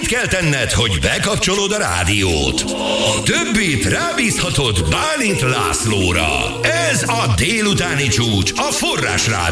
annyit kell tenned, hogy bekapcsolod a rádiót. A többit rábízhatod Bálint Lászlóra. Ez a délutáni csúcs a Forrás Rádió.